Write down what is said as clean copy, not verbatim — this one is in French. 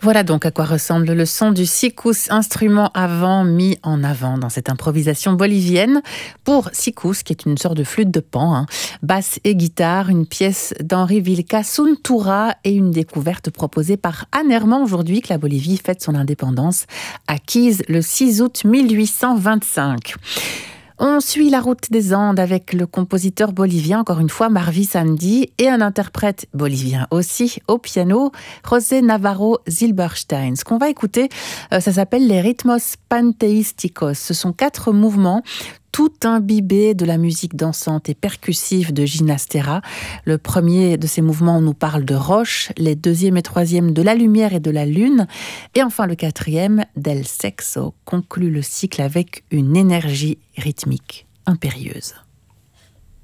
Voilà donc à quoi ressemble le son du sikus, instrument avant mis en avant dans cette improvisation bolivienne pour sikus, qui est une sorte de flûte de pan, basse et guitare, une pièce d'Henri Vilca Suntura et une découverte proposée par Anne Herman aujourd'hui que la Bolivie fête son indépendance, acquise le 6 août 1825. On suit la route des Andes avec le compositeur bolivien, encore une fois, Marví Sandy, et un interprète bolivien aussi, au piano, José Navarro Zilberstein. Ce qu'on va écouter, ça s'appelle les Ritmos Panteísticos. Ce sont 4 mouvements, tout imbibé de la musique dansante et percussive de Ginastera. Le premier de ces mouvements nous parle de roche, les deuxième et troisième de la lumière et de la lune, et enfin le quatrième, del sexo, conclut le cycle avec une énergie rythmique impérieuse.